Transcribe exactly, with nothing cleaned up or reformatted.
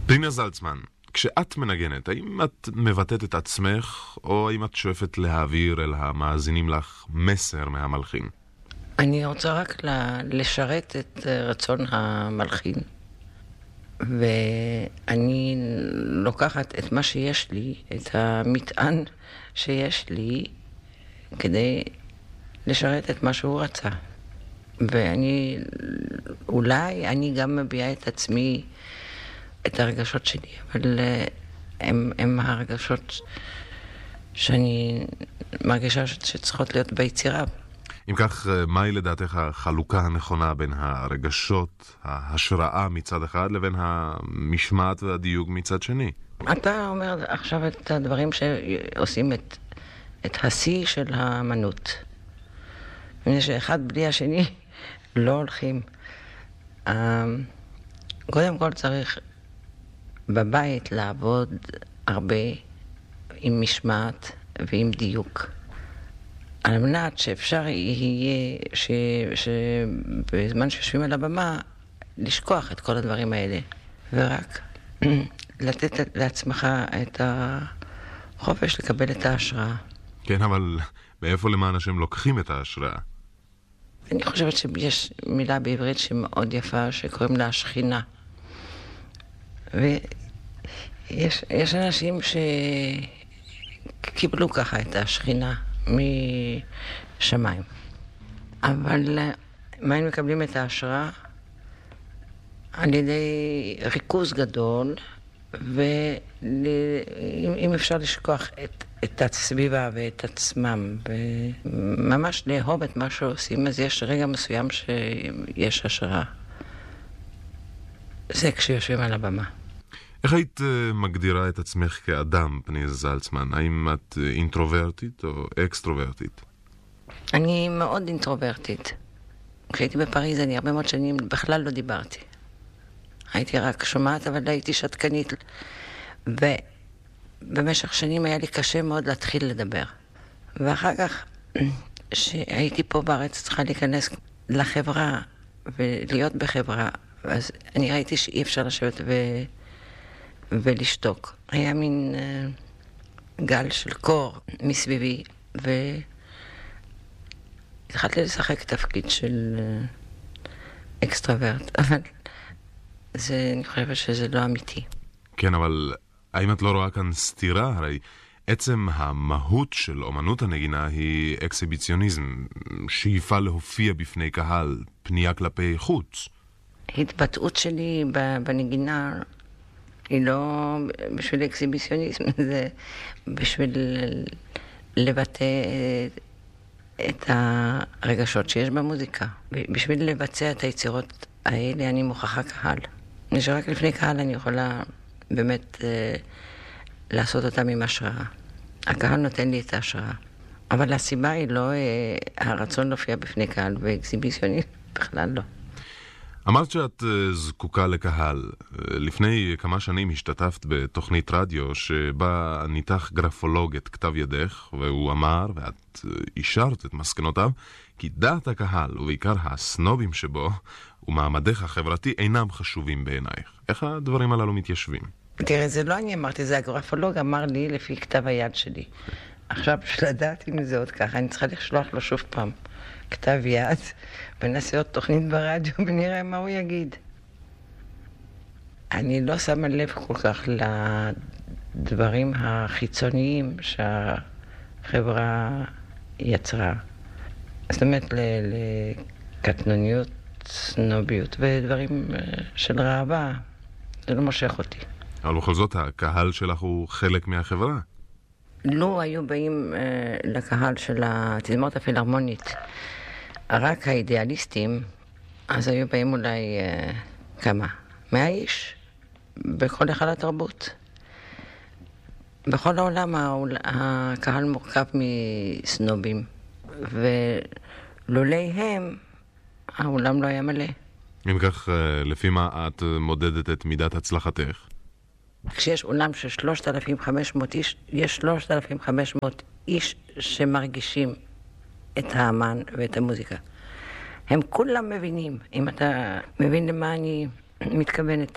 פנינה זלצמן, כשאת מנגנת, האם את מבטאת את עצמך, או האם את שואפת להעביר אל המאזינים לך מסר מהמלחין? אני רוצה רק לשרת את רצון המלחין, ואני לוקחת את מה שיש לי, את המטען שיש לי, כדי לשרת את מה שהוא רצה. ואני, אולי אני גם מביעה את עצמי, את הרגשות שלי, אבל הם, הם הרגשות שאני מרגישה שצריכות להיות ביצירה. אם כך, מהי לדעתך החלוקה הנכונה בין הרגשות, ההשראה מצד אחד, לבין המשמעת והדיוק מצד שני? אתה אומר עכשיו את הדברים שעושים את, את השיא של האמנות. מפני שאחד בלי השני לא הולכים. קודם כל צריך בבית לעבוד הרבה עם משמעת ועם דיוק. על מנת שאפשר יהיה, ש, שבזמן שיושבים על הבמה, לשכוח את כל הדברים האלה. ורק לתת לעצמך את החופש לקבל את ההשראה. כן, אבל מאיפה למען השם לוקחים את ההשראה? אני חושבת שיש מילה בעברית שמאוד יפה, שקוראים לה שכינה. ויש יש אנשים שקיבלו ככה את השכינה משמיים. אבל מה הם מקבלים את ההשראה? על ידי ריכוז גדול, ואם אפשר לשכוח את, את הסביבה ואת עצמם, וממש לאהוב את מה שעושים, אז יש רגע מסוים שיש השראה. זה כשיושבים על הבמה. איך היית מגדירה את עצמך כאדם, פנינה זלצמן? האם את אינטרוברטית או אקסטרוברטית? אני מאוד אינטרוברטית. כשהייתי בפריז, אני הרבה מאוד שנים בכלל לא דיברתי. הייתי רק שומעת, אבל הייתי שתקנית. ובמשך שנים היה לי קשה מאוד להתחיל לדבר. ואחר כך, שהייתי פה בארץ, צריכה להיכנס לחברה ולהיות בחברה, אז אני ראיתי שאי אפשר לשבת ו... ולשתוק. היה מין uh, גל של קור מסביבי, והתחלתי לשחק תפקיד של uh, אקסטרוורט, אבל זה, אני חושבת שזה לא אמיתי. כן, אבל האם את לא רואה כאן סתירה? הרי עצם המהות של אומנות הנגינה היא אקסיביציוניזם, שאיפה להופיע בפני קהל, פנייה כלפי חוץ. התבטאות שלי בנגינה היא לא בשביל אקסיביציוניזם, זה בשביל לבטא את הרגשות שיש במוזיקה. בשביל לבצע את היצירות האלה אני מוכרחה קהל. שרק לפני קהל אני יכולה באמת אה, לעשות אותם עם השראה. הקהל נותן לי את ההשראה. אבל הסיבה היא לא אה, הרצון להופיע בפני קהל, ואקסיביציוניזם בכלל לא. אמרת שאת זקוקה לקהל. לפני כמה שנים השתתפת בתוכנית רדיו שבה ניתח גרפולוג את כתב ידך, והוא אמר, ואת אישרת את מסקנותיו, כי דעת הקהל, ובעיקר הסנובים שבו, ומעמדך החברתי אינם חשובים בעינייך. איך הדברים הללו מתיישבים? תראה, זה לא אני אמרתי, זה הגרפולוג אמר לי לפי כתב היד שלי. עכשיו, בשביל לדעת אם זה עוד ככה, אני צריכה לשלוח לו שוב פעם כתב יד, ונעשה עוד תוכנית ברדיו, ונראה מה הוא יגיד. אני לא שמה לב כל כך לדברים החיצוניים שהחברה יצרה. זאת אומרת, לקטנוניות, סנוביות ודברים של רעבה, זה לא מושך אותי. אבל בכל זאת, הקהל שלך הוא חלק מהחברה. לו היו באים אה, לקהל של התזמורת הפילהרמונית רק האידיאליסטים, אז היו באים אולי אה, כמה? מאה איש בכל היכל התרבות. בכל העולם הקהל מורכב מסנובים, ולולי הם העולם לא היה מלא. אם כך, לפי מה את מודדת את מידת הצלחתך? כשיש עולם של שלושת אלפים וחמש מאות איש, יש שלושת אלפים וחמש מאות איש שמרגישים את האמן ואת המוזיקה. הם כולם מבינים, אם אתה מבין למה אני מתכוונת.